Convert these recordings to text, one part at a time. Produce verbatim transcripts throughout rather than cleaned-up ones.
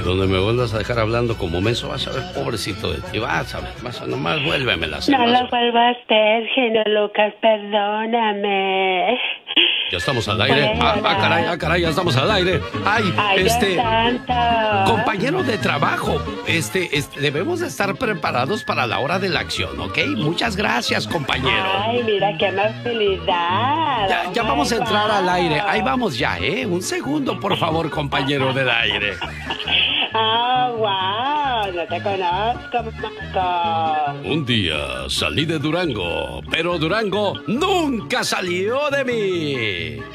donde me vuelvas a dejar hablando como menso, vas a ver, pobrecito de ti, vas a ver, vas a nomás vuélvemela. No lo vuelvo a hacer, genio Lucas, perdóname. Ya estamos al aire. Ah, ah, caray, ah, caray, ya estamos al aire. Ay, Ay, este... santo. Compañero de trabajo, este, este, debemos de estar preparados para la hora de la acción, ¿ok? Muchas gracias, compañero. Ay, mira qué amabilidad. Ya, ya vamos a entrar al aire. Ahí vamos ya, ¿eh? Un segundo, por favor, compañero del aire. Ah, wow, no te conozco, Marco. Un día salí de Durango, pero Durango nunca salió de mí.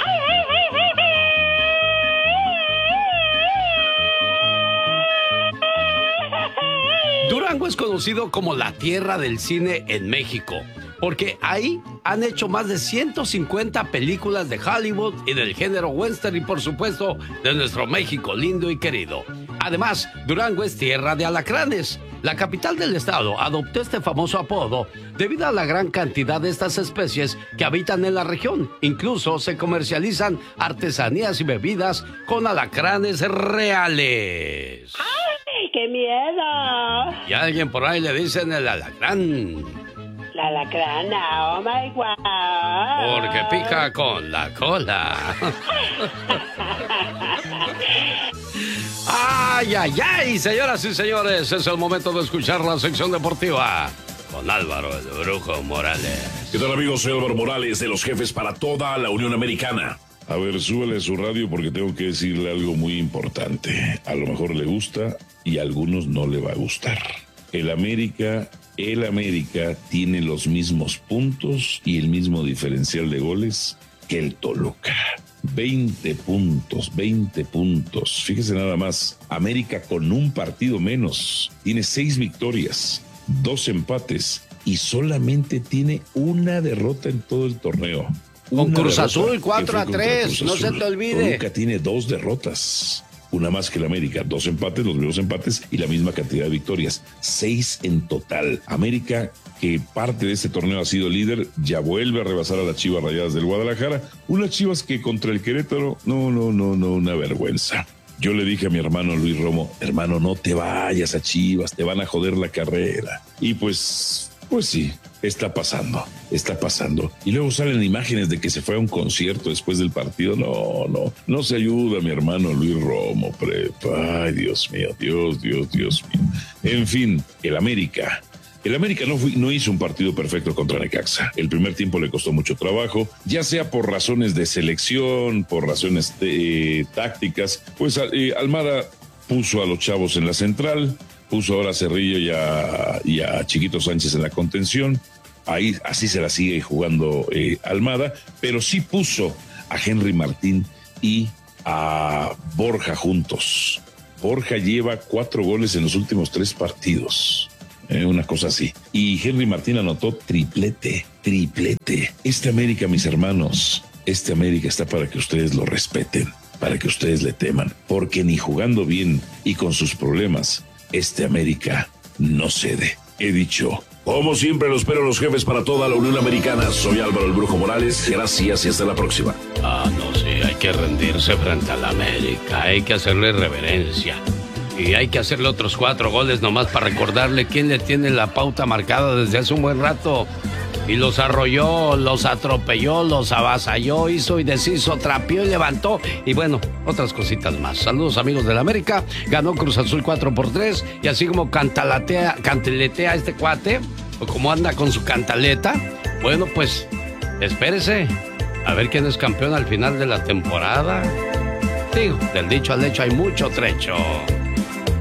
Durango es conocido como la tierra del cine en México, porque ahí han hecho más de ciento cincuenta películas de Hollywood y del género western y, por supuesto, de nuestro México lindo y querido. Además, Durango es tierra de alacranes. La capital del estado adoptó este famoso apodo debido a la gran cantidad de estas especies que habitan en la región. Incluso se comercializan artesanías y bebidas con alacranes reales. ¡Ay, qué miedo! Y a alguien por ahí le dicen el alacrán. La lacrana, oh my god. Porque pica con la cola. ¡Ay, ay, ay! Señoras y señores, es el momento de escuchar la sección deportiva con Álvaro el Brujo Morales. ¿Qué tal, amigos? Soy Álvaro Morales, de los Jefes para toda la Unión Americana. A ver, súbele su radio porque tengo que decirle algo muy importante. A lo mejor le gusta y a algunos no le va a gustar. El América, el América tiene los mismos puntos y el mismo diferencial de goles que el Toluca. veinte puntos, veinte puntos. Fíjese nada más, América con un partido menos tiene seis victorias, dos empates y solamente tiene una derrota en todo el torneo. Con Una Cruz derrota, Azul, cuatro que a fue contra tres, Cruz no se Azul. te olvide. Toluca tiene dos derrotas, una más que el América, dos empates, los mismos empates y la misma cantidad de victorias, seis en total. América, que parte de este torneo ha sido líder, ya vuelve a rebasar a las Chivas Rayadas del Guadalajara, unas Chivas que contra el Querétaro, no, no, no, no, una vergüenza. Yo le dije a mi hermano Luis Romo, hermano, no te vayas a Chivas, te van a joder la carrera. Y pues, pues sí, está pasando, está pasando. Y luego salen imágenes de que se fue a un concierto después del partido. No, no, no se ayuda mi hermano Luis Romo, prepa. Ay, Dios mío, Dios, Dios, Dios mío. En fin, el América. El América no, fue, no hizo un partido perfecto contra Necaxa. El primer tiempo le costó mucho trabajo, ya sea por razones de selección, por razones eh, tácticas. Pues eh, Almada puso a los chavos en la central, puso ahora a Cerrillo y a, y a Chiquito Sánchez en la contención. Ahí así se la sigue jugando eh, Almada, pero sí puso a Henry Martín y a Borja juntos. Borja lleva cuatro goles en los últimos tres partidos. Eh, una cosa así. Y Henry Martín anotó triplete, triplete. Este América, mis hermanos, este América está para que ustedes lo respeten, para que ustedes le teman, porque ni jugando bien y con sus problemas, este América no cede. He dicho. Como siempre, lo espero los Jefes para toda la Unión Americana. Soy Álvaro el Brujo Morales. Gracias y hasta la próxima. Ah, no, sí, hay que rendirse frente a la América, hay que hacerle reverencia. Y hay que hacerle otros cuatro goles nomás para recordarle quién le tiene la pauta marcada desde hace un buen rato. Y los arrolló, los atropelló, los avasalló, hizo y deshizo, trapeó y levantó. Y bueno, otras cositas más. Saludos, amigos del América. Ganó Cruz Azul cuatro por tres. Y así como cantaletea, cantaletea este cuate, o como anda con su cantaleta, bueno, pues espérese a ver quién es campeón al final de la temporada. Digo, del dicho al hecho hay mucho trecho.